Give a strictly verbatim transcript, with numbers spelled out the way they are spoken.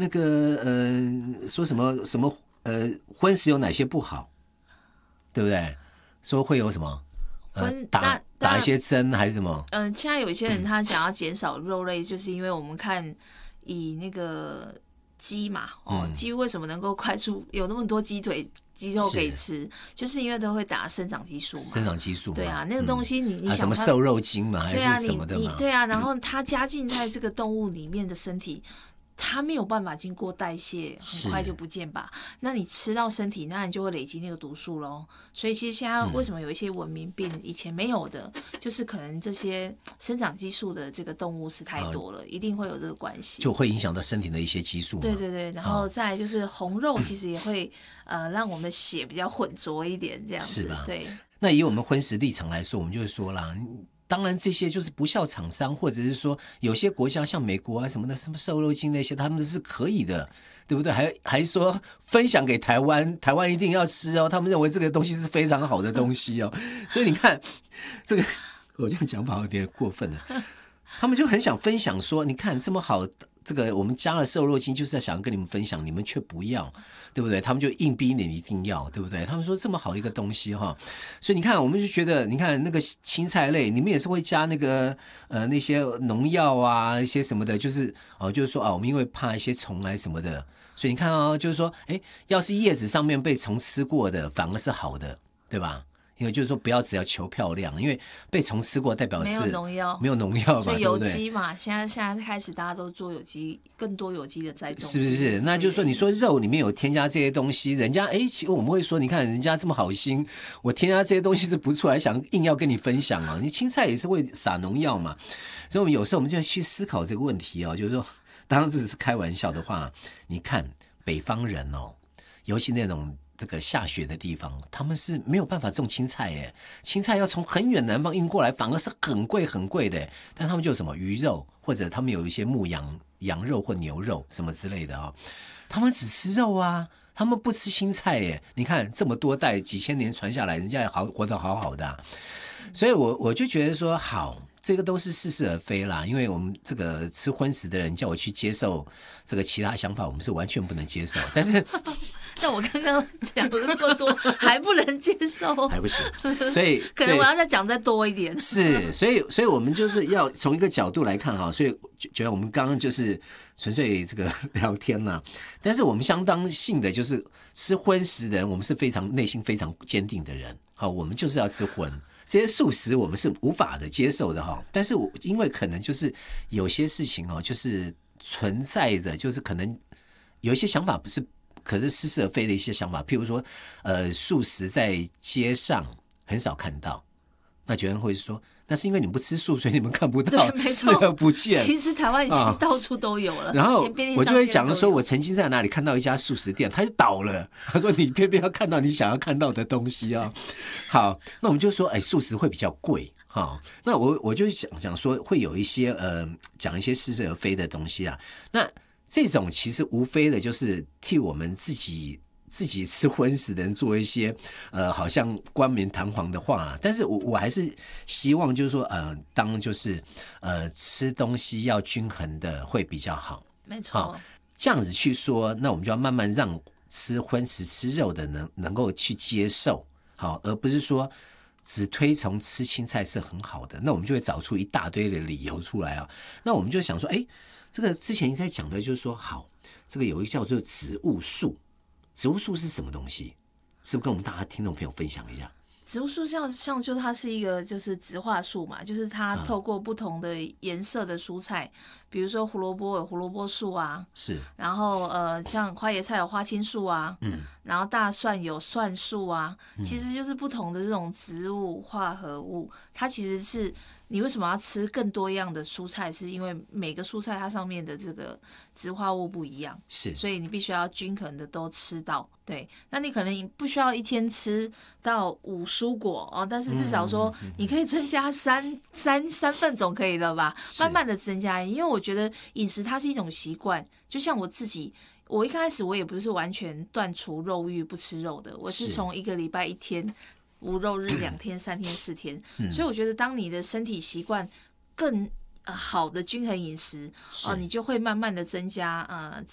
那个呃说什么什么呃荤食有哪些不好，对不对？说会有什么呃打打一些针还是什么？ 嗯、呃，现在有一些人他想要减少肉类，就是因为我们看以那个鸡嘛，哦，鸡为什么能够快速有那么多鸡腿？鸡肉可以吃，就是因为都会打生长激素嘛。 生长激素嘛， 对啊，那个东西你、嗯、你想什么瘦肉精嘛，还是什么的嘛？ 对啊，然后它加进在这个动物里面的身体。它没有办法经过代谢，很快就不见吧？那你吃到身体，那你就会累积那个毒素咯。所以其实现在为什么有一些文明病、嗯、以前没有的，就是可能这些生长激素的这个动物吃太多了，哦、一定会有这个关系， 就会影响到身体的一些激素。 对对对，然后再来就是红肉，其实也会、嗯、呃让我们的血比较浑浊一点，这样子。 是吧？ 对。 那以我们荤食立场来说，我们就会说啦。当然，这些就是不孝厂商，或者是说有些国家像美国啊什么的，什么瘦肉精那些，他们是可以的，对不对？还还说分享给台湾，台湾一定要吃哦，他们认为这个东西是非常好的东西哦。所以你看，这个我这样讲法有点过分了，他们就很想分享说，你看这么好。这个我们加了瘦肉精，就是在想跟你们分享，你们却不要，对不对？他们就硬逼你一定要，对不对？他们说这么好的一个东西哈，所以你看，我们就觉得，你看那个青菜类，你们也是会加那个呃那些农药啊，一些什么的，就是哦，就是说啊，我们因为怕一些虫啊什么的，所以你看哦，就是说，哎，要是叶子上面被虫吃过的，反而是好的，对吧？因为就是说不要只要求漂亮，因为被虫吃过代表是没有农药， 没有农药嘛， 所以有机嘛，现在现在开始大家都做有机，更多有机的栽种， 是不是？那就是说，你说肉里面有添加这些东西，人家哎，其实我们会说，你看人家这么好心，我添加这些东西是不错，还想硬要跟你分享啊。你青菜也是会撒农药嘛，所以我们有时候我们就要去思考这个问题哦，就是说，当然这只是开玩笑的话，你看北方人哦，尤其那种。这个下雪的地方，他们是没有办法种青菜耶，青菜要从很远南方运过来，反而是很贵很贵的。但他们就有什么鱼肉，或者他们有一些牧羊羊肉或牛肉什么之类的啊、哦，他们只吃肉啊，他们不吃青菜耶。你看这么多代几千年传下来，人家也好活得好好的、啊，所以我我就觉得说好。这个都是似是而非啦，因为我们这个吃荤食的人叫我去接受这个其他想法，我们是完全不能接受。但是， 但我刚刚讲了那么多，还不能接受， 还不行。所以可能我要再讲再多一点。 是，所以所以我们就是要从一个角度来看哈，所以觉得我们刚刚就是纯粹这个聊天啦。但是我们相当幸的就是吃荤食的人，我们是非常内心非常坚定的人。好，我们就是要吃荤。这些素食我们是无法的接受的哈，但是我因为可能就是有些事情哦，就是存在的，就是可能有一些想法不是，可是似是而非的一些想法，譬如说，呃，素食在街上很少看到，那有人会说，那是因为你们不吃素，所以你们看不到，视而不见。 其实台湾已经到处都有了。 哦、然后我就会讲说，我曾经在哪里看到一家素食店，它就倒了。他说你偏偏要看到你想要看到的东西啊、哦。好，那我们就说，哎，素食会比较贵哈、哦。那我我就讲讲说，会有一些呃，讲一些似是而非的东西啊。那这种其实无非的就是替我们自己。自己吃荤食的人做一些呃，好像冠冕堂皇的话、啊，但是我我还是希望就是说，呃，当就是呃吃东西要均衡的会比较好， 没错。 这样子去说，那我们就要慢慢让吃荤食、吃肉的能能够去接受，好，而不是说只推崇吃青菜是很好的，那我们就会找出一大堆的理由出来啊。那我们就想说，哎，这个之前一直在讲的就是说，好，这个有一个叫做植物素。植物素是什么东西？是不是跟我们大家听众朋友分享一下？ 植物素像像就它是一个就是植化素嘛，就是它透过不同的颜色的蔬菜，嗯、比如说胡萝卜有胡萝卜素啊， 是， 然后呃像花椰菜有花青素啊，嗯，然后大蒜有蒜素啊，嗯、其实就是不同的这种植物化合物，它其实是。你为什么要吃更多样的蔬菜？是因为每个蔬菜它上面的这个植化物不一样， 是， 所以你必须要均衡的都吃到。对，那你可能不需要一天吃到五蔬果哦，但是至少说你可以增加三三三份总可以了吧？慢慢的增加，因为我觉得饮食它是一种习惯，就像我自己。我一开始我也不是完全断除肉欲不吃肉的，我是从一个礼拜一天。无肉日两天、三天、四天，嗯、所以我觉得，当你的身体习惯更、呃、好的均衡饮食，哦、呃，你就会慢慢的增加呃